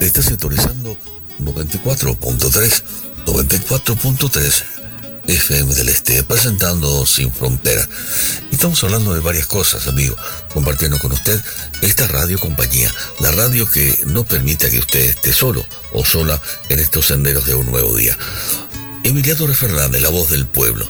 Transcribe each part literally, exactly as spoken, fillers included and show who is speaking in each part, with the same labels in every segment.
Speaker 1: Estás sintonizando noventa y cuatro punto tres, noventa y cuatro punto tres F M del Este, presentando Sin Frontera. Y estamos hablando de varias cosas, amigo, compartiendo con usted esta radio compañía, la radio que no permite que usted esté solo o sola en estos senderos de un nuevo día. Emiliano Fernández, la voz del pueblo.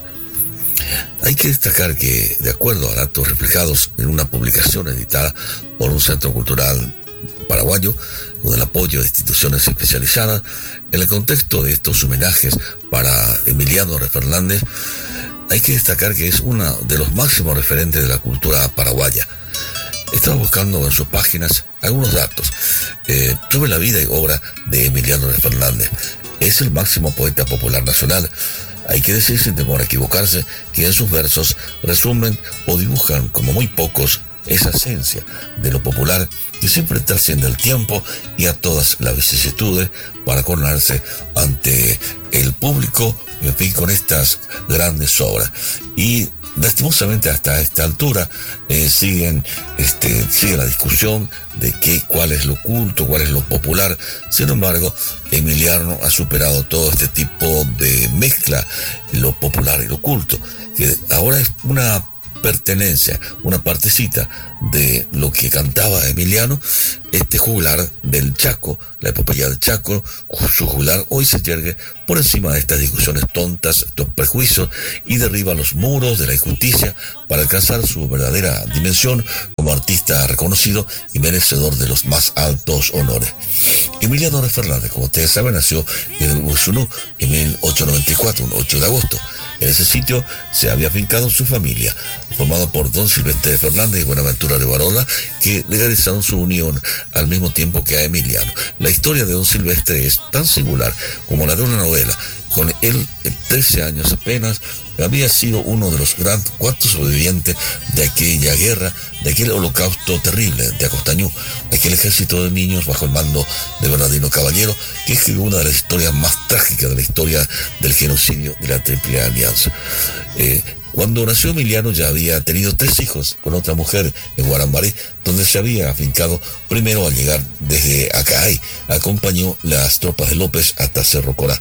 Speaker 1: Hay que destacar que, de acuerdo a datos reflejados en una publicación editada por un centro cultural paraguayo, con el apoyo de instituciones especializadas, en el contexto de estos homenajes para Emiliano Fernández, hay que destacar que es uno de los máximos referentes de la cultura paraguaya. Estaba buscando en sus páginas algunos datos eh, sobre la vida y obra de Emiliano Fernández. Es el máximo poeta popular nacional. Hay que decir sin temor a equivocarse que en sus versos resumen o dibujan como muy pocos esa esencia de lo popular que siempre trasciende el tiempo y a todas las vicisitudes para coronarse ante el público, en fin, con estas grandes obras. Y lastimosamente hasta esta altura eh, siguen este, sigue la discusión de qué, cuál es lo culto, cuál es lo popular. Sin embargo, Emiliano ha superado todo este tipo de mezcla, lo popular y lo culto, que ahora es una pertenencia, una partecita de lo que cantaba Emiliano, este juglar del Chaco, la epopeya del Chaco. Su juglar hoy se yergue por encima de estas discusiones tontas, estos prejuicios, y derriba los muros de la injusticia para alcanzar su verdadera dimensión como artista reconocido y merecedor de los más altos honores. Emiliano Fernández, como ustedes saben, nació en Usunú en mil ochocientos noventa y cuatro, un ocho de agosto. En ese sitio se había afincado su familia, formado por don Silvestre Fernández y Buenaventura de Barola, que legalizaron su unión al mismo tiempo que a Emiliano. La historia de don Silvestre es tan singular como la de una novela. Con él, trece años apenas, había sido uno de los grandes cuatro sobrevivientes de aquella guerra, de aquel holocausto terrible de Acostañú, aquel ejército de niños bajo el mando de Bernardino Caballero, que escribió una de las historias más trágicas de la historia del genocidio de la Triple Alianza. Eh, Cuando nació Emiliano ya había tenido tres hijos con otra mujer en Guarambaré, donde se había afincado primero al llegar desde Acay. Acompañó las tropas de López hasta Cerro Corá.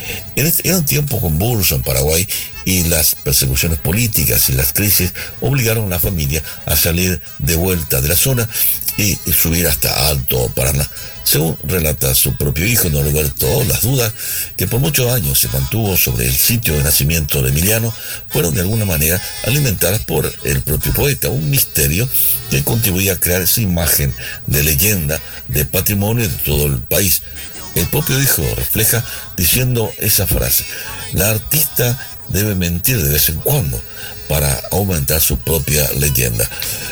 Speaker 1: Era un tiempo convulso en Paraguay y las persecuciones políticas y las crisis obligaron a la familia a salir de vuelta de la zona y subir hasta Alto Paraná. Según relata su propio hijo Norberto, las dudas que por muchos años se mantuvo sobre el sitio de nacimiento de Emiliano fueron de alguna manera alimentadas por el propio poeta, un misterio que contribuía a crear esa imagen de leyenda, de patrimonio de todo el país. El propio hijo refleja diciendo esa frase: la artista debe mentir de vez en cuando para aumentar su propia leyenda.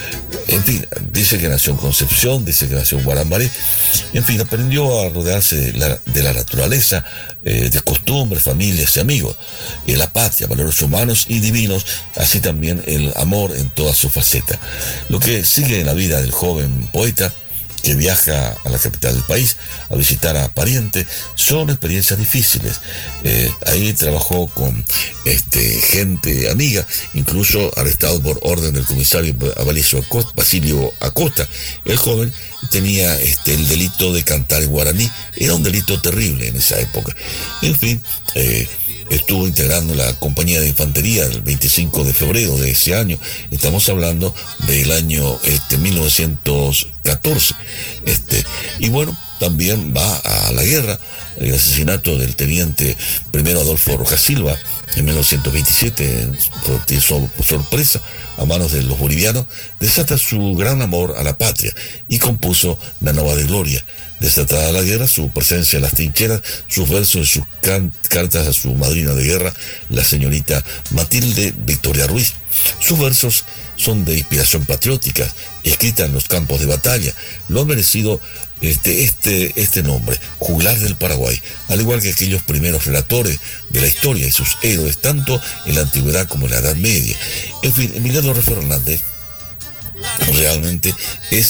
Speaker 1: En fin, dice que nació en Concepción, dice que nació en Guarambaré. En fin, aprendió a rodearse de la, de la naturaleza, eh, de costumbres, familias y amigos, eh, la patria, valores humanos y divinos, así también el amor en toda su faceta. Lo que sigue en la vida del joven poeta, que viaja a la capital del país a visitar a parientes, son experiencias difíciles. Eh, ahí trabajó con este, gente amiga, incluso arrestado por orden del comisario Acosta, Basilio Acosta. El joven tenía este, el delito de cantar en guaraní. Era un delito terrible en esa época. En fin, eh, estuvo integrando la compañía de infantería del veinticinco de febrero de ese año. Estamos hablando del año este, mil novecientos catorce. Este, y bueno, también va a la guerra. El asesinato del teniente primero Adolfo Rojas Silva en mil novecientos veintisiete, por sorpresa, a manos de los bolivianos, desata su gran amor a la patria y compuso La Nova de Gloria. Desatada la guerra, su presencia en las trincheras, sus versos y sus can- cartas a su madrina de guerra, la señorita Matilde Victoria Ruiz. Sus versos son de inspiración patriótica, escrita en los campos de batalla. Lo ha merecido este, este, este nombre, juglar del Paraguay, al igual que aquellos primeros relatores de la historia y sus héroes, tanto en la antigüedad como en la Edad Media. En fin, Emiliano Fernández realmente es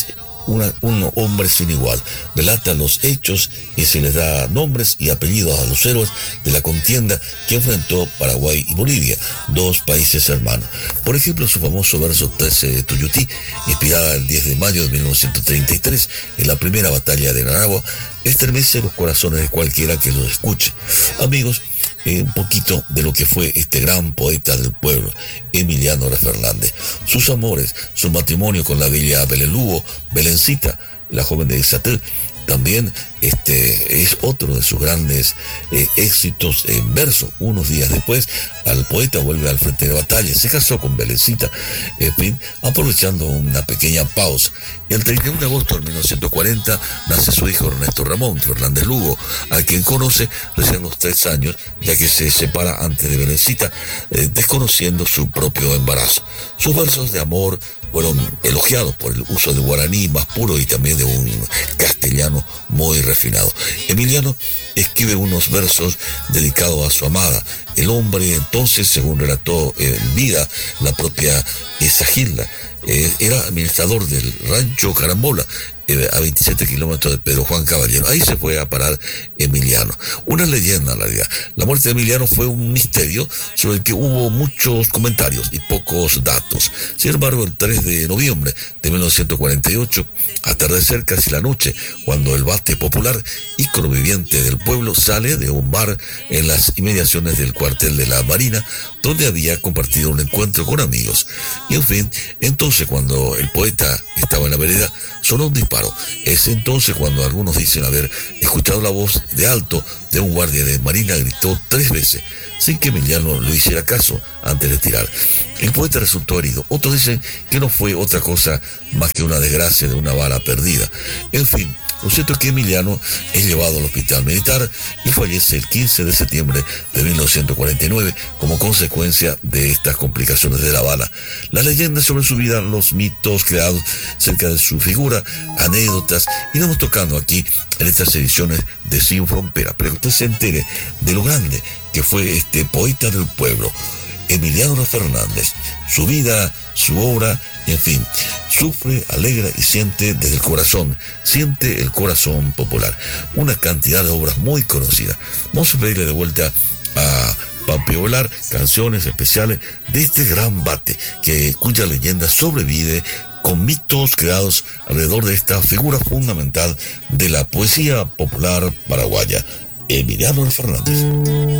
Speaker 1: una, un hombre sin igual. Relata los hechos y se les da nombres y apellidos a los héroes de la contienda que enfrentó Paraguay y Bolivia, dos países hermanos. Por ejemplo, su famoso verso trece de Tuyutí, inspirada el diez de mayo de mil novecientos treinta y tres en la primera batalla de Naragua, estremece los corazones de cualquiera que los escuche. Amigos, Eh, un poquito de lo que fue este gran poeta del pueblo, Emiliano Fernández. Sus amores, su matrimonio con la bella Belén Lugo, Belencita, la joven de Isatel, también este, es otro de sus grandes eh, éxitos en verso. Unos días después, al poeta vuelve al frente de batalla, se casó con Belencita, en fin, aprovechando una pequeña pausa. Y el treinta y uno de agosto de mil novecientos cuarenta nace su hijo Ernesto Ramón Fernández Lugo, a quien conoce recién los tres años, ya que se separa antes de Belencita, eh, desconociendo su propio embarazo. Sus versos de amor fueron elogiados por el uso de guaraní más puro y también de un castellano muy refinado. Emiliano escribe unos versos dedicados a su amada. El hombre entonces, según relató en vida la propia Isagilda, eh, era administrador del rancho Carambola, eh, a veintisiete kilómetros de Pedro Juan Caballero. Ahí se fue a parar Emiliano. Una leyenda en realidad. La muerte de Emiliano fue un misterio sobre el que hubo muchos comentarios y pocos datos. Sin embargo, el tres de noviembre de mil novecientos cuarenta y ocho, atardecer casi la noche, cuando el bate popular, ícono viviente del pueblo, sale de un bar en las inmediaciones del cuartel de la Marina, donde había compartido un encuentro con amigos. Y en fin, entonces cuando el poeta estaba en la vereda, sonó un disparo. Es entonces cuando algunos dicen haber escuchado la voz de alto de un guardia de Marina, gritó tres veces, sin que Emiliano lo hiciera caso antes de tirar. El poeta resultó herido. Otros dicen que no fue otra cosa más que una desgracia de una bala perdida. En fin, lo cierto es que Emiliano es llevado al hospital militar y fallece el quince de septiembre de mil novecientos cuarenta y nueve como consecuencia de estas complicaciones de la bala. Las leyendas sobre su vida, los mitos creados cerca de su figura, anécdotas, iremos tocando aquí en estas ediciones de Sin Frontera, para que usted se entere de lo grande que fue este poeta del pueblo, Emiliano Fernández, su vida, su obra, en fin, sufre, alegra y siente desde el corazón, siente el corazón popular. Una cantidad de obras muy conocidas. Vamos a pedirle de vuelta a Papi Olar canciones especiales de este gran bate, que, cuya leyenda sobrevive con mitos creados alrededor de esta figura fundamental de la poesía popular paraguaya, Emiliano Fernández.